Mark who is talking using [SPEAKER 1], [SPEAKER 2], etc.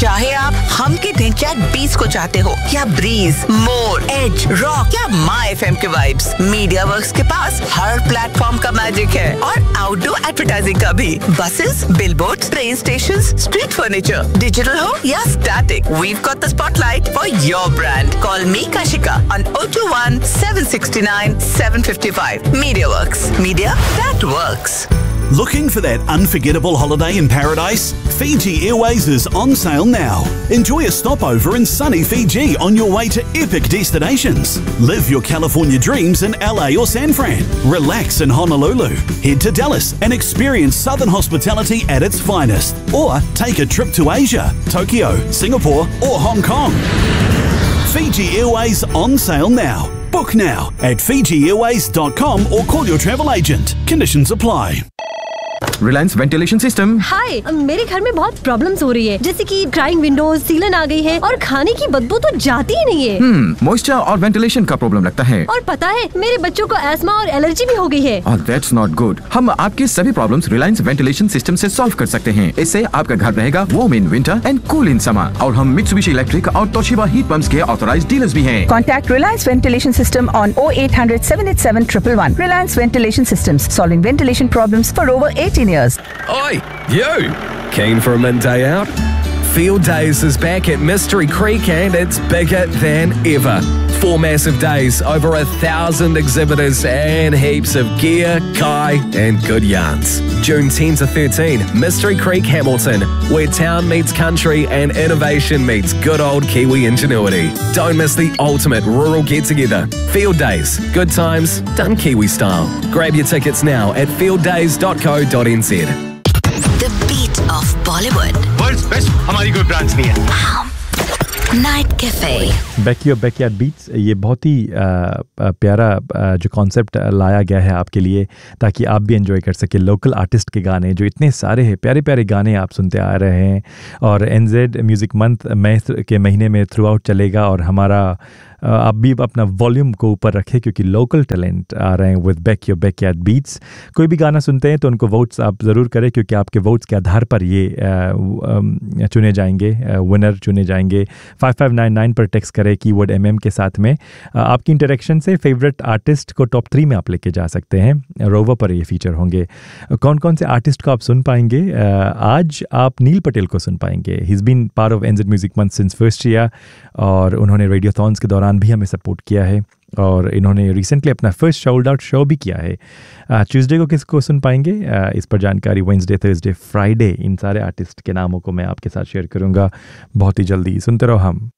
[SPEAKER 1] चाहे आप हम के ढिंचैक बीट्स को चाहते हो या ब्रीज, मोर, एज, रॉक या माय एफएम के वाइब्स, मीडिया वर्क्स के पास हर प्लेटफॉर्म का मैजिक है और आउटडोर एडवर्टाइजिंग का भी। Buses, billboards, train stations, street furniture, digital हो या static, we've got the spotlight for your brand. Call me Kashika on 021 769 755. MediaWorks. Media that works.
[SPEAKER 2] Looking for that unforgettable holiday in paradise? Fiji Airways is on sale now. Enjoy a stopover in sunny Fiji on your way to epic destinations. Live your California dreams in LA or San Fran. Relax in Honolulu. Head to Dallas and experience Southern hospitality at its finest. Or take a trip to Asia, Tokyo, Singapore or Hong Kong. Fiji Airways on sale now. Book now at FijiAirways.com or call your travel agent. Conditions apply.
[SPEAKER 3] Reliance ventilation system.
[SPEAKER 4] हाय, मेरे घर में बहुत problems हो रही है, जैसे कि crying Windows, सीलन आ गई है और खाने की बदबू तो जाती ही नहीं है।
[SPEAKER 3] मॉइस्चर और वेंटिलेशन का प्रॉब्लम लगता है।
[SPEAKER 4] और पता है मेरे बच्चों को एस्मा और एलर्जी भी हो गई है।
[SPEAKER 3] That's not good. हम आपके सभी प्रॉब्लम्स रिलायंस वेंटिलेशन सिस्टम से सॉल्व कर सकते हैं। इससे आपका घर रहेगा warm in winter and cool in summer. और हम मित्सुबिशी इलेक्ट्रिक और तोशिबा हीट पंप्स के ऑथराइज्ड डीलर्स भी हैं।
[SPEAKER 5] Contact Reliance Ventilation System on 0800 787 111. Reliance Ventilation Systems, solving ventilation problems for over 18 years.
[SPEAKER 6] Oi, you! Keen for a midday out? Field Days is back at Mystery Creek and it's bigger than ever. 4 massive days, over 1,000 exhibitors and heaps of gear, kai and good yarns. June 10 to 13, Mystery Creek, Hamilton, where town meets country and innovation meets good old Kiwi ingenuity. Don't miss the ultimate rural get-together. Field Days, good times, done Kiwi style. Grab your tickets now at fielddays.co.nz.
[SPEAKER 7] The beat of Bollywood.
[SPEAKER 8] World's best हमारी कोई branch नहीं है।
[SPEAKER 7] Night Cafe.
[SPEAKER 9] Backyard beats, ये बहुत ही प्यारा जो concept लाया गया है आपके लिए, ताकि आप भी एंजॉय कर सके लोकल आर्टिस्ट के गाने, जो इतने सारे हैं प्यारे प्यारे गाने आप सुनते आ रहे हैं। और NZ म्यूज़िक मंथ मई के महीने में थ्रू आउट चलेगा और हमारा आप भी अपना वॉल्यूम को ऊपर रखें, क्योंकि लोकल टैलेंट आ रहे हैं विद बैकयार्ड बीट्स। कोई भी गाना सुनते हैं तो उनको वोट्स आप ज़रूर करें, क्योंकि आपके वोट्स के आधार पर ये चुने जाएंगे, विनर चुने जाएंगे। 5599 पर टेक्स्ट करें कीवर्ड MM के साथ में। आपकी इंटरेक्शन से फेवरेट आर्टिस्ट को टॉप 3 में आप लेके जा सकते हैं। रोवर पर ये फीचर होंगे। कौन कौन से आर्टिस्ट को आप सुन पाएंगे? आज आप नील पटेल को सुन पाएंगे। He is been part of NZ music month since first year और उन्होंने रेडियोथॉन्स के दौरान भी हमें सपोर्ट किया है और इन्होंने रिसेंटली अपना फर्स्ट सोल्ड आउट शो भी किया है। ट्यूसडे को किसको सुन पाएंगे, इस पर जानकारी वेडनेसडे, थर्सडे, फ्राइडे इन सारे आर्टिस्ट के नामों को मैं आपके साथ शेयर करूंगा बहुत ही जल्दी। सुनते रहो हम